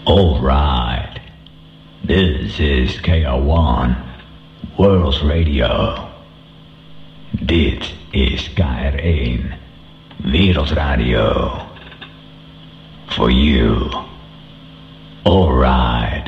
Alright, this is KR1 World Radio. Dit is KR1 Wereldradio. For you. Alright.